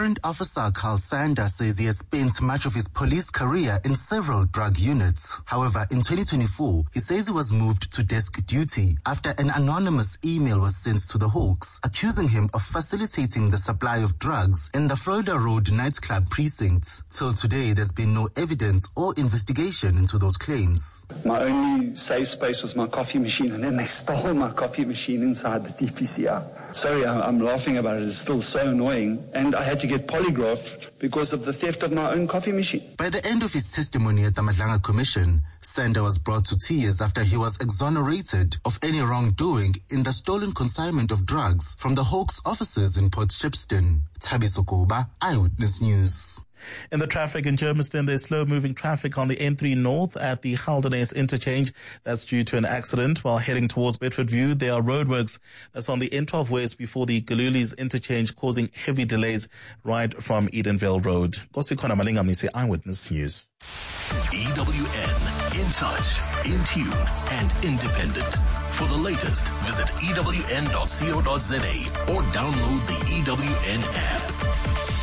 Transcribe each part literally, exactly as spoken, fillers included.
Warrant Officer Carl Sander says he has spent much of his police career in several drug units. However, in twenty twenty-four, he says he was moved to desk duty after an anonymous email was sent to the Hawks, accusing him of facilitating the supply of drugs in the Froda Road nightclub precinct. Till today, there's been no evidence or investigation into those claims. My only safe space was my coffee machine, and then they stole my coffee machine inside the D P C R. Sorry, I'm laughing about it. It's still so annoying. And I had to get polygraphed because of the theft of my own coffee machine. By the end of his testimony at the Madlanga Commission, Sander was brought to tears after he was exonerated of any wrongdoing in the stolen consignment of drugs from the Hawks offices in Port Shepstone. Thabiso Koba, Eyewitness News. In the traffic in Germiston, there's slow-moving traffic on the N three North at the Haldenes interchange. That's due to an accident. While heading towards Bedford View, there are roadworks that's on the N twelve West before the Galulis interchange, causing heavy delays right from Edenvale Road. Kosikona Malingamnisi, Eyewitness News. E W N, in touch, in tune, and independent. For the latest, visit E W N dot co dot za or download the E W N app.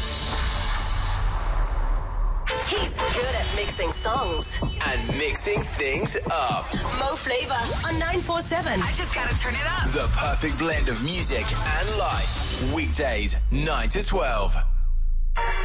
He's good at mixing songs and mixing things up. Mo Flavor on nine four seven. I just gotta turn it up. The perfect blend of music and life. Weekdays, nine to twelve.